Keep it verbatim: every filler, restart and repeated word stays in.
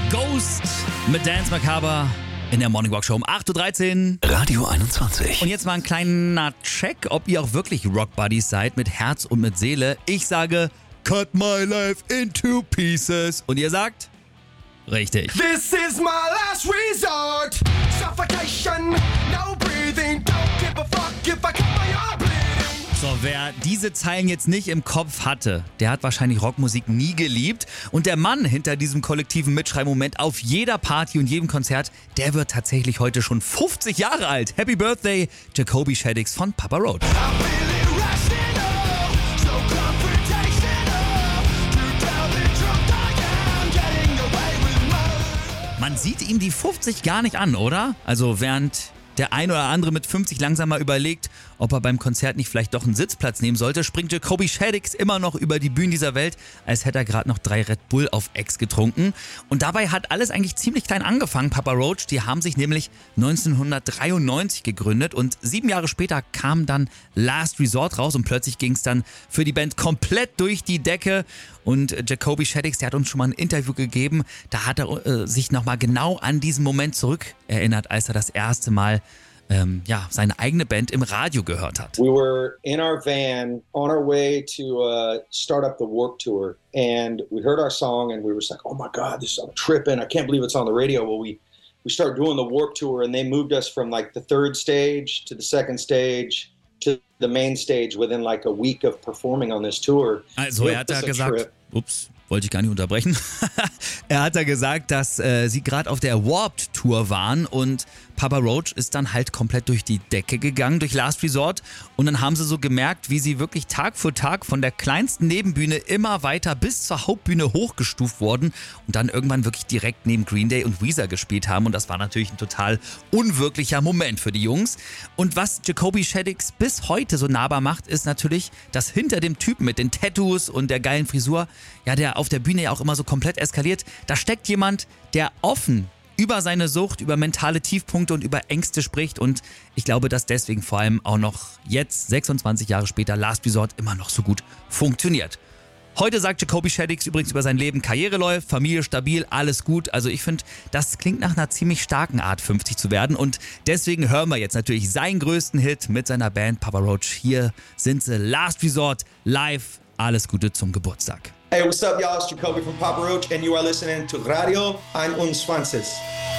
Ghost mit Dance Macabre in der Morning Walk Show um acht Uhr dreizehn. Radio einundzwanzig. Und jetzt mal ein kleiner Check, ob ihr auch wirklich Rock Buddies seid mit Herz und mit Seele. Ich sage, cut my life into pieces. Und ihr sagt? Richtig. This is my last resort. Suffocation, no breathing. Don't give a fuck if I cut my arm bleeding. So, wer diese Zeilen jetzt nicht im Kopf hatte, der hat wahrscheinlich Rockmusik nie geliebt. Und der Mann hinter diesem kollektiven Mitschreibmoment auf jeder Party und jedem Konzert, der wird tatsächlich heute schon fünfzig Jahre alt. Happy Birthday, Jacoby Shaddix von Papa Roach. Man sieht ihm die fünfzig gar nicht an, oder? Also während der ein oder andere mit fünfzig langsam mal überlegt, ob er beim Konzert nicht vielleicht doch einen Sitzplatz nehmen sollte, springt Jacoby Shaddix immer noch über die Bühnen dieser Welt, als hätte er gerade noch drei Red Bull auf Ex getrunken. Und dabei hat alles eigentlich ziemlich klein angefangen. Papa Roach, die haben sich nämlich neunzehnhundertdreiundneunzig gegründet und sieben Jahre später kam dann Last Resort raus und plötzlich ging es dann für die Band komplett durch die Decke. Und Jacoby Shaddix, der hat uns schon mal ein Interview gegeben, da hat er äh, sich nochmal genau an diesen Moment zurückerinnert, als er das erste Mal ähm, ja, seine eigene Band im Radio gehört hat. We were in our van on our way to uh, start up the Warped Tour and we heard our song and we were just like, oh my God, this is I'm tripping. I can't believe it's on the radio. Well, we, we started doing the Warped Tour and they moved us from like the third stage to the second stage to the main stage within like a week of performing on this tour. Also er hat da gesagt, ups, wollte ich gar nicht unterbrechen. Er hat da gesagt, dass äh, sie gerade auf der Warped Tour waren und Papa Roach ist dann halt komplett durch die Decke gegangen, durch Last Resort. Und dann haben sie so gemerkt, wie sie wirklich Tag für Tag von der kleinsten Nebenbühne immer weiter bis zur Hauptbühne hochgestuft wurden und dann irgendwann wirklich direkt neben Green Day und Weezer gespielt haben. Und das war natürlich ein total unwirklicher Moment für die Jungs. Und was Jacoby Shaddix bis heute so nahbar macht, ist natürlich, dass hinter dem Typen mit den Tattoos und der geilen Frisur, ja, der auf der Bühne ja auch immer so komplett eskaliert, da steckt jemand, der offen über seine Sucht, über mentale Tiefpunkte und über Ängste spricht und ich glaube, dass deswegen vor allem auch noch jetzt, sechsundzwanzig Jahre später, Last Resort immer noch so gut funktioniert. Heute sagt Jacoby Shaddix übrigens über sein Leben, Karriere läuft, Familie stabil, alles gut. Also ich finde, das klingt nach einer ziemlich starken Art, fünfzig zu werden und deswegen hören wir jetzt natürlich seinen größten Hit mit seiner Band Papa Roach. Hier sind sie, Last Resort, live. Alles Gute zum Geburtstag. Hey, what's up, y'all? It's Jacoby from Papa Roach, and you are listening to Radio einundzwanzig.